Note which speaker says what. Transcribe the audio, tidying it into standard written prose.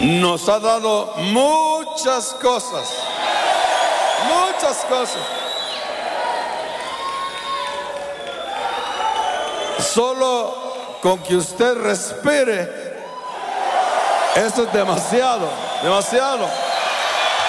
Speaker 1: Nos ha dado muchas cosas. Muchas cosas. Solo con que usted respire, eso es demasiado, demasiado.